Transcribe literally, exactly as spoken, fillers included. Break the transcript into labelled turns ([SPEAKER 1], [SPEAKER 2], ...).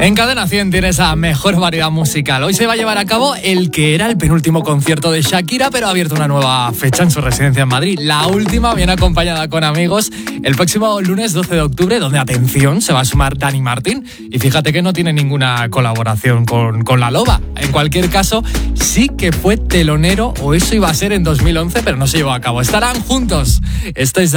[SPEAKER 1] En Cadena cien tienes a mejor variedad musical. Hoy se va a llevar a cabo el que era el penúltimo concierto de Shakira, pero ha abierto una nueva fecha en su residencia en Madrid. La última, bien acompañada con amigos, el próximo lunes doce de octubre, donde, atención, se va a sumar Dani Martín. Y fíjate que no tiene ninguna colaboración con, con La Loba. En cualquier caso, sí que fue telonero, o eso iba a ser en dos mil once, pero no se llevó a cabo. Estarán juntos. Esto es